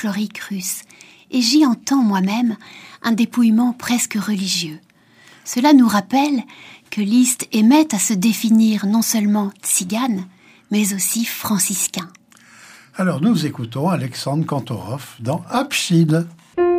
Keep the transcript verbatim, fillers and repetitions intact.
folklorique russe, et j'y entends moi-même un dépouillement presque religieux. Cela nous rappelle que Liszt aimait à se définir non seulement tzigane, mais aussi franciscain. Alors nous écoutons Alexandre Kantorov dans Abschied.